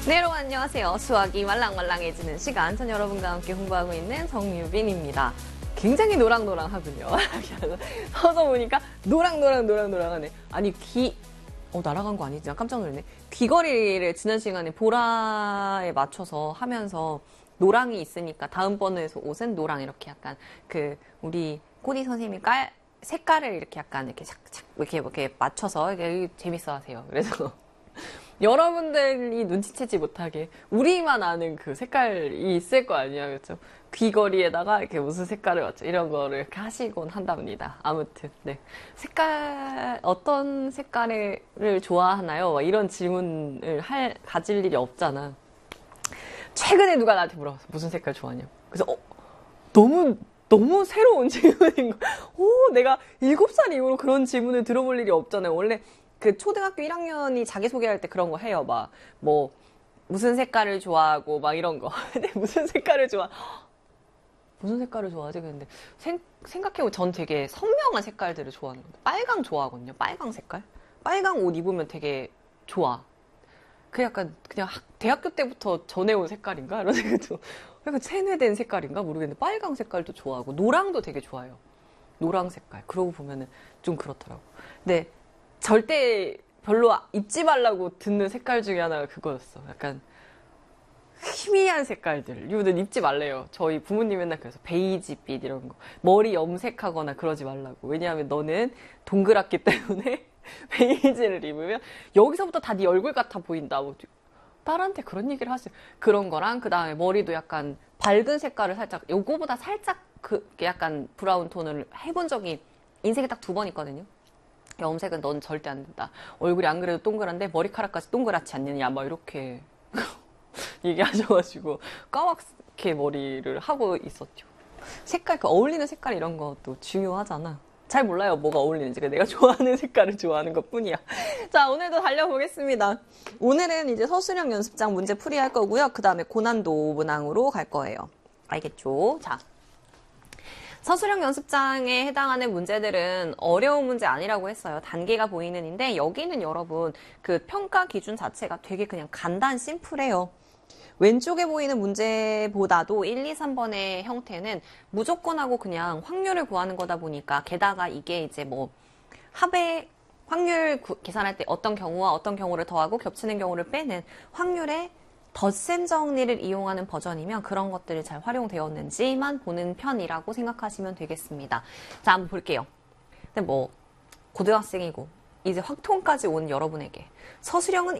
네, 여러분 안녕하세요. 수학이 말랑말랑해지는 시간, 전 여러분과 함께 공부하고 있는 정유빈입니다. 굉장히 노랑노랑하군요. 서서 보니까 노랑노랑하네. 아니 날아간 거 아니지? 나 깜짝 놀랐네. 귀걸이를 지난 시간에 보라에 맞춰서 하면서 노랑이 있으니까 다음번에서 옷은 노랑 이렇게 약간 우리 코디 선생님이 색깔을 이렇게 약간 이렇게 착착 이렇게 맞춰서 이게 재밌어 하세요. 그래서 여러분들이 눈치채지 못하게 우리만 아는 그 색깔이 있을 거 아니야, 그렇죠? 귀걸이에다가 이렇게 무슨 색깔을 맞춰 이런 거를 이렇게 하시곤 한답니다. 아무튼 네, 어떤 색깔을 좋아하나요? 이런 질문을 가질 일이 없잖아. 최근에 누가 나한테 물어봤어. 무슨 색깔 좋아하냐고. 그래서 너무 새로운 질문인 거. 내가 7살 이후로 그런 질문을 들어볼 일이 없잖아요. 원래 그 초등학교 1학년이 자기소개할 때 그런 거 해요. 무슨 색깔을 좋아하고 이런 거. 근데 무슨 색깔을 좋아하지? 근데 생각해보면 전 되게 선명한 색깔들을 좋아하는 건데 빨강 좋아하거든요. 빨강 색깔. 빨강 옷 입으면 되게 좋아. 그 약간 그냥 대학교 때부터 전해온 색깔인가? 이런 생각도 약간 세뇌된 색깔인가? 모르겠는데 빨강 색깔도 좋아하고 노랑도 되게 좋아요. 노랑 색깔. 그러고 보면은 좀 그렇더라고. 근데 절대 별로 입지 말라고 듣는 색깔 중에 하나가 그거였어. 약간 희미한 색깔들. 이거는 입지 말래요. 저희 부모님 맨날 그래서 베이지빛 이런 거. 머리 염색하거나 그러지 말라고. 왜냐하면 너는 동그랗기 때문에 베이지를 입으면 여기서부터 다 네 얼굴 같아 보인다. 딸한테 그런 얘기를 하세요. 그런 거랑 그 다음에 머리도 약간 밝은 색깔을 살짝 요거보다 살짝 약간 브라운 톤을 해본 적이 인생에 딱 2번 있거든요. 염색은 넌 절대 안 된다. 얼굴이 안 그래도 동그란데 머리카락까지 동그랗지 않느냐 이렇게 얘기하셔가지고 까맣게 머리를 하고 있었죠. 색깔, 어울리는 색깔 이런 것도 중요하잖아. 잘 몰라요, 뭐가 어울리는지. 내가 좋아하는 색깔을 좋아하는 것 뿐이야. 자, 오늘도 달려보겠습니다. 오늘은 이제 서술형 연습장 문제 풀이할 거고요. 그 다음에 고난도 문항으로 갈 거예요. 알겠죠? 자, 서술형 연습장에 해당하는 문제들은 어려운 문제 아니라고 했어요. 단계가 보이는인데 여기는 여러분 그 평가 기준 자체가 되게 그냥 간단 심플해요. 왼쪽에 보이는 문제보다도 1, 2, 3번의 형태는 무조건하고 그냥 확률을 구하는 거다 보니까 게다가 이게 이제 합의 확률 계산할 때 어떤 경우와 어떤 경우를 더하고 겹치는 경우를 빼는 확률의 덧셈 정리를 이용하는 버전이면 그런 것들이 잘 활용되었는지만 보는 편이라고 생각하시면 되겠습니다. 자, 한번 볼게요. 근데 고등학생이고 이제 확통까지 온 여러분에게 서술형은